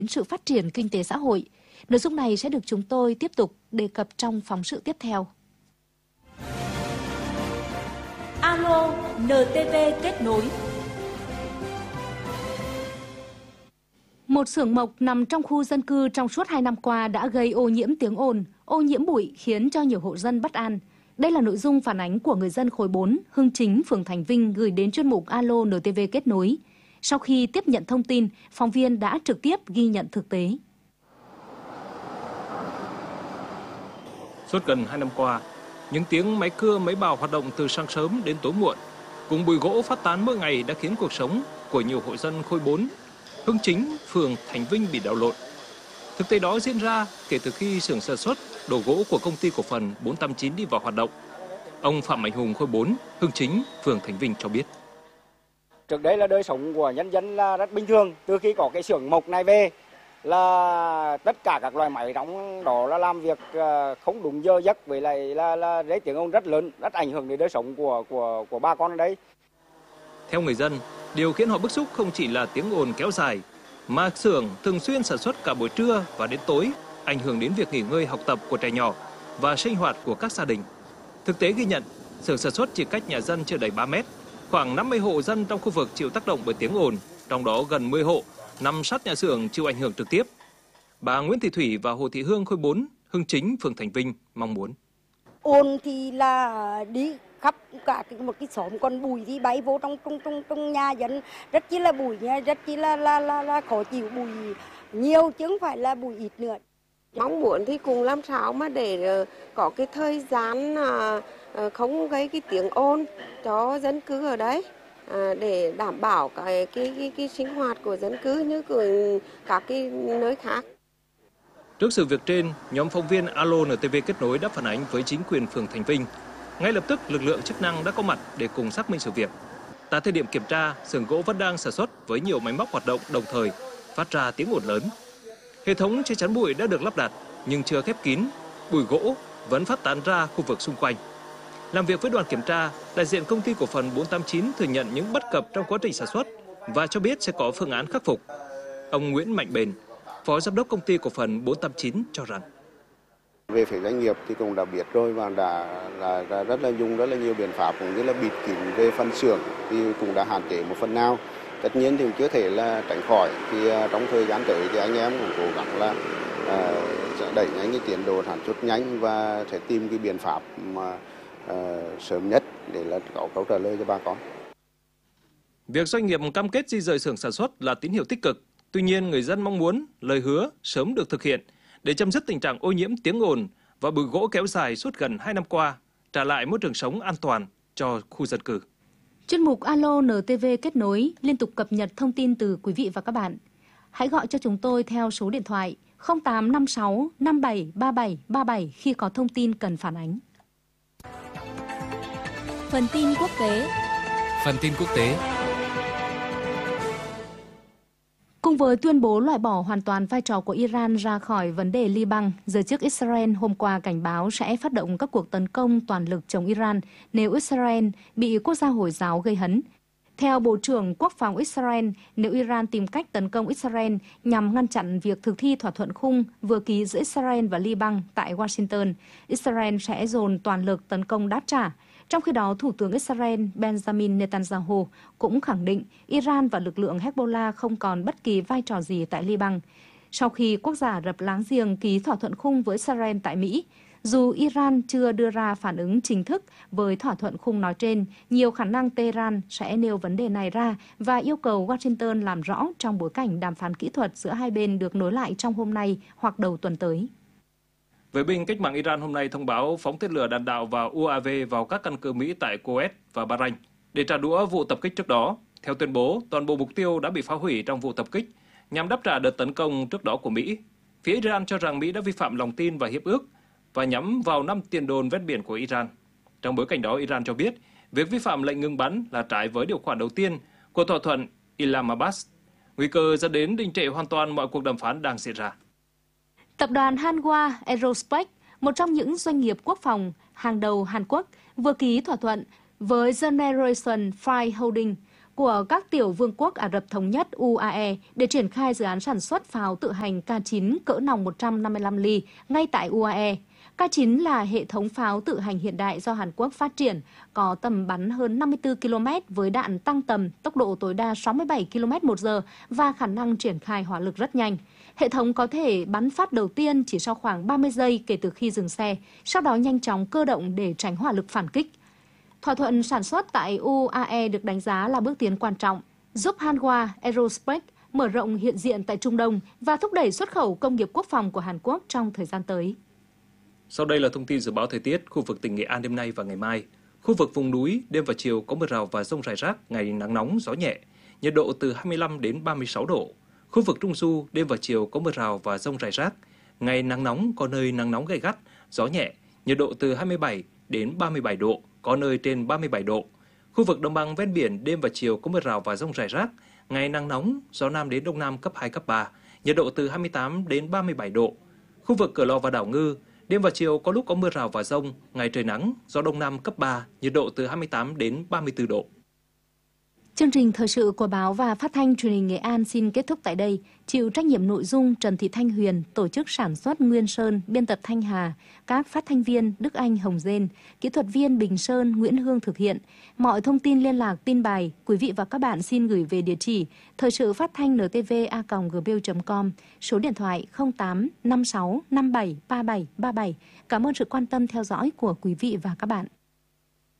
sự phát triển kinh tế xã hội. Nội dung này sẽ được chúng tôi tiếp tục đề cập trong phóng sự tiếp theo. Alo NTV kết nối. Một xưởng mộc nằm trong khu dân cư trong suốt 2 năm qua đã gây ô nhiễm tiếng ồn, ô nhiễm bụi khiến cho nhiều hộ dân bất an. Đây là nội dung phản ánh của người dân khối 4, Hưng Chính, phường Thành Vinh gửi đến chuyên mục Alo NTV kết nối. Sau khi tiếp nhận thông tin, phóng viên đã trực tiếp ghi nhận thực tế. Suốt gần 2 năm qua, những tiếng máy cưa, máy bào hoạt động từ sáng sớm đến tối muộn, cùng bụi gỗ phát tán mỗi ngày đã khiến cuộc sống của nhiều hộ dân khối 4, Hưng Chính, phường Thành Vinh bị đảo lộn. Thực tế đó diễn ra kể từ khi xưởng sản xuất đồ gỗ của công ty cổ phần 489 đi vào hoạt động. Ông Phạm Mạnh Hùng, khối 4, Hưng Chính, phường Thành Vinh cho biết. Trước đây là đời sống của nhân dân là rất bình thường. Từ khi có cái xưởng mộc này về là tất cả các loại máy trong đó là làm việc không đúng giờ giấc, với lại là đấy tiếng ồn rất lớn, rất ảnh hưởng đến đời sống của bà con ở đây. Theo người dân, điều khiến họ bức xúc không chỉ là tiếng ồn kéo dài, mà xưởng thường xuyên sản xuất cả buổi trưa và đến tối, ảnh hưởng đến việc nghỉ ngơi học tập của trẻ nhỏ và sinh hoạt của các gia đình. Thực tế ghi nhận, xưởng sản xuất chỉ cách nhà dân chưa đầy 3 mét, khoảng 50 hộ dân trong khu vực chịu tác động bởi tiếng ồn, trong đó gần 10 hộ nằm sát nhà xưởng chịu ảnh hưởng trực tiếp. Bà Nguyễn Thị Thủy và Hồ Thị Hương, khối 4, Hưng Chính, phường Thành Vinh mong muốn. Ồn thì là đi khắp cả một cái xóm, còn bụi thì bay vô trong nhà dân, rất chi là bụi nha, rất chi là khó chịu, bụi nhiều chứ không phải là bụi ít nữa. Mong muốn thì cùng làm sao mà để có cái thời gian không gây cái tiếng ồn cho dân cư ở đấy, để đảm bảo cái sinh hoạt của dân cư như của các cái nơi khác. Trước sự việc trên, nhóm phóng viên Alo NTV kết nối đã phản ánh với chính quyền phường Thành Vinh. Ngay lập tức, lực lượng chức năng đã có mặt để cùng xác minh sự việc. Tại thời điểm kiểm tra, xưởng gỗ vẫn đang sản xuất với nhiều máy móc hoạt động đồng thời, phát ra tiếng ồn lớn. Hệ thống che chắn bụi đã được lắp đặt nhưng chưa khép kín, bụi gỗ vẫn phát tán ra khu vực xung quanh. Làm việc với đoàn kiểm tra, đại diện công ty cổ phần 489 thừa nhận những bất cập trong quá trình sản xuất và cho biết sẽ có phương án khắc phục. Ông Nguyễn Mạnh Bền, Phó Giám đốc công ty cổ phần 489 cho rằng về phía doanh nghiệp thì cũng đã biết rồi và đã rất là nhiều biện pháp, cũng như là bịt kín về phân xưởng thì cũng đã hạn chế một phần nào. Tất nhiên thì chưa thể là tránh khỏi, thì trong thời gian tới thì anh em cũng cố gắng là sẽ đẩy nhanh cái tiến độ sản xuất nhanh và sẽ tìm cái biện pháp mà sớm nhất để là có câu trả lời cho bà con. Việc doanh nghiệp cam kết di rời xưởng sản xuất là tín hiệu tích cực. Tuy nhiên, người dân mong muốn lời hứa sớm được thực hiện để chấm dứt tình trạng ô nhiễm tiếng ồn và bụi gỗ kéo dài suốt gần 2 năm qua, trả lại môi trường sống an toàn cho khu dân cư. Chuyên mục Alo NTV kết nối liên tục cập nhật thông tin từ quý vị và các bạn. Hãy gọi cho chúng tôi theo số điện thoại 0856 57 37 37 khi có thông tin cần phản ánh. Phần tin quốc tế. Cùng với tuyên bố loại bỏ hoàn toàn vai trò của Iran ra khỏi vấn đề Liban, giới chức Israel hôm qua cảnh báo sẽ phát động các cuộc tấn công toàn lực chống Iran nếu Israel bị quốc gia Hồi giáo gây hấn. Theo Bộ trưởng Quốc phòng Israel, nếu Iran tìm cách tấn công Israel nhằm ngăn chặn việc thực thi thỏa thuận khung vừa ký giữa Israel và Liban tại Washington, Israel sẽ dồn toàn lực tấn công đáp trả. Trong khi đó, Thủ tướng Israel Benjamin Netanyahu cũng khẳng định Iran và lực lượng Hezbollah không còn bất kỳ vai trò gì tại Liban. Sau khi quốc gia Ả Rập láng giềng ký thỏa thuận khung với Israel tại Mỹ, dù Iran chưa đưa ra phản ứng chính thức với thỏa thuận khung nói trên, nhiều khả năng Tehran sẽ nêu vấn đề này ra và yêu cầu Washington làm rõ trong bối cảnh đàm phán kỹ thuật giữa hai bên được nối lại trong hôm nay hoặc đầu tuần tới. Vệ binh cách mạng Iran hôm nay thông báo phóng tên lửa đạn đạo và UAV vào các căn cứ Mỹ tại Kuwait và Bahrain để trả đũa vụ tập kích trước đó. Theo tuyên bố, toàn bộ mục tiêu đã bị phá hủy trong vụ tập kích nhằm đáp trả đợt tấn công trước đó của Mỹ. Phía Iran cho rằng Mỹ đã vi phạm lòng tin và hiệp ước và nhắm vào 5 tiền đồn ven biển của Iran. Trong bối cảnh đó, Iran cho biết việc vi phạm lệnh ngừng bắn là trái với điều khoản đầu tiên của thỏa thuận Islamabad, nguy cơ dẫn đến đình trệ hoàn toàn mọi cuộc đàm phán đang diễn ra. Tập đoàn Hanwha Aerospace, một trong những doanh nghiệp quốc phòng hàng đầu Hàn Quốc, vừa ký thỏa thuận với Generation Flight Holdings của các tiểu vương quốc Ả Rập Thống Nhất UAE để triển khai dự án sản xuất pháo tự hành K9 cỡ nòng 155 ly ngay tại UAE. K9 là hệ thống pháo tự hành hiện đại do Hàn Quốc phát triển, có tầm bắn hơn 54 km với đạn tăng tầm, tốc độ tối đa 67 km/h và khả năng triển khai hỏa lực rất nhanh. Hệ thống có thể bắn phát đầu tiên chỉ sau khoảng 30 giây kể từ khi dừng xe, sau đó nhanh chóng cơ động để tránh hỏa lực phản kích. Thỏa thuận sản xuất tại UAE được đánh giá là bước tiến quan trọng, giúp Hanwha Aerospace mở rộng hiện diện tại Trung Đông và thúc đẩy xuất khẩu công nghiệp quốc phòng của Hàn Quốc trong thời gian tới. Sau đây là thông tin dự báo thời tiết khu vực tỉnh Nghệ An đêm nay và ngày mai. Khu vực vùng núi, đêm và chiều có mưa rào và dông rải rác, ngày nắng nóng, gió nhẹ, nhiệt độ từ 25 đến 36 độ. Khu vực Trung Du, đêm và chiều có mưa rào và dông rải rác, ngày nắng nóng, có nơi nắng nóng gay gắt, gió nhẹ, nhiệt độ từ 27 đến 37 độ, có nơi trên 37 độ. Khu vực đồng bằng ven biển, đêm và chiều có mưa rào và dông rải rác, ngày nắng nóng, gió Nam đến Đông Nam cấp 2, cấp 3, nhiệt độ từ 28 đến 37 độ. Khu vực Cửa Lò và Đảo Ngư, đêm và chiều có lúc có mưa rào và dông, ngày trời nắng, gió Đông Nam cấp 3, nhiệt độ từ 28 đến 34 độ. Chương trình thời sự của báo và phát thanh truyền hình Nghệ An xin kết thúc tại đây. Chịu trách nhiệm nội dung Trần Thị Thanh Huyền, tổ chức sản xuất Nguyên Sơn, biên tập Thanh Hà, các phát thanh viên Đức Anh, Hồng Dên, kỹ thuật viên Bình Sơn, Nguyễn Hương thực hiện. Mọi thông tin liên lạc, tin bài, quý vị và các bạn xin gửi về địa chỉ thời sự phát thanh ntv@gmail.com, số điện thoại 08 56 57 37 37. Cảm ơn sự quan tâm theo dõi của quý vị và các bạn.